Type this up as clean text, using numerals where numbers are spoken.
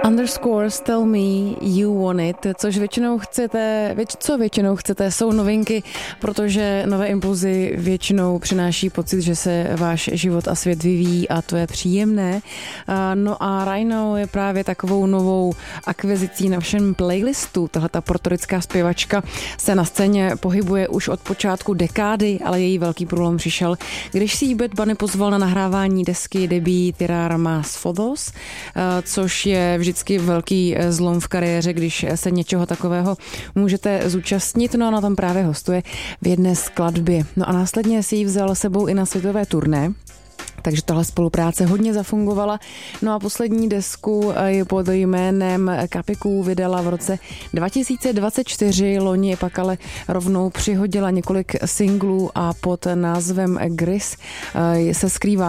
Underscores Tell Me You Want It, co většinou chcete, jsou novinky, protože nové impulzy většinou přináší pocit, že se váš život a svět vyvíjí a to je příjemné. No a Rhino je právě takovou novou akvizicí na všem playlistu. Tahleta portorická zpěvačka se na scéně pohybuje už od počátku dekády, ale její velký průlom přišel, když si ji Bad Bunny pozval na nahrávání desky debut Tirar Más Fotos, což je vždycky velký zlom v kariéře, když se něčeho takového můžete zúčastnit. No a na tom právě hostuje v jedné skladbě. No a následně si ji vzal sebou i na světové turné. Takže tahle spolupráce hodně zafungovala. No a poslední desku je pod jménem Kapiků vydala v roce 2024. Loni pak ale rovnou přihodila několik singlů a pod názvem Gris se skrývá